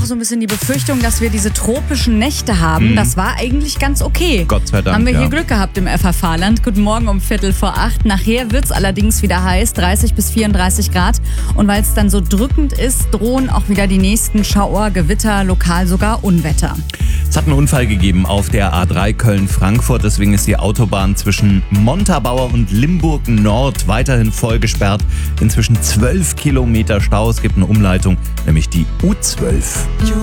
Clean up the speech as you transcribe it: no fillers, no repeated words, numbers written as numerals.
so ein bisschen die Befürchtung, dass wir diese tropischen Nächte haben. Das war eigentlich ganz okay. Gott sei Dank, Haben wir ja. hier Glück gehabt im FFH-Land. Guten Morgen um 7:45. Nachher wird es allerdings wieder heiß, 30 bis 34 Grad. Und weil es dann so drückend ist, drohen auch wieder die nächsten Schauer, Gewitter, lokal sogar Unwetter. Es hat einen Unfall gegeben auf der A3 Köln-Frankfurt. Deswegen ist die Autobahn zwischen Montabaur und Limburg Nord weiterhin voll gesperrt. Inzwischen 12 Kilometer Stau. Es gibt eine Umleitung, nämlich die U12.